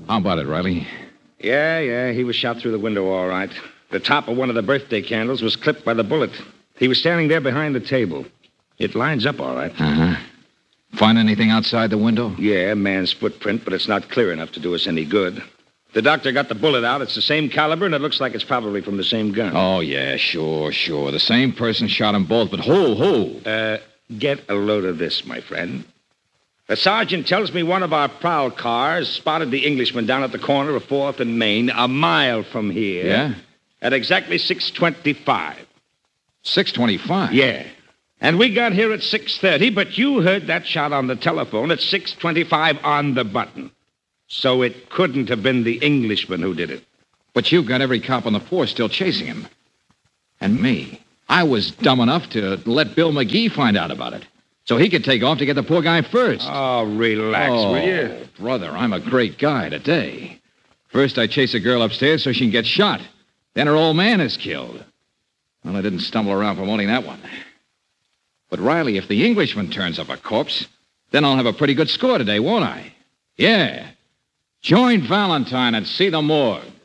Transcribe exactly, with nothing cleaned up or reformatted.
How about it, Riley? Yeah, yeah, he was shot through the window all right. The top of one of the birthday candles was clipped by the bullet. He was standing there behind the table. It lines up all right. Uh-huh. Find anything outside the window? Yeah, man's footprint, but it's not clear enough to do us any good. The doctor got the bullet out. It's the same caliber, and it looks like it's probably from the same gun. Oh, yeah, sure, sure. The same person shot them both, but ho, ho. Uh, get a load of this, my friend. The sergeant tells me one of our prowl cars spotted the Englishman down at the corner of fourth and Main, a mile from here. Yeah? At exactly six twenty-five. six twenty-five? Yeah. And we got here at six thirty, but you heard that shot on the telephone at six twenty-five on the button. So it couldn't have been the Englishman who did it. But you've got every cop on the force still chasing him. And me. I was dumb enough to let Bill McGee find out about it. So he could take off to get the poor guy first. Oh, relax, oh, will you? Brother, I'm a great guy today. First, I chase a girl upstairs so she can get shot. Then her old man is killed. Well, I didn't stumble around promoting that one. But, Riley, if the Englishman turns up a corpse, then I'll have a pretty good score today, won't I? Yeah. Join Valentine and see the morgue.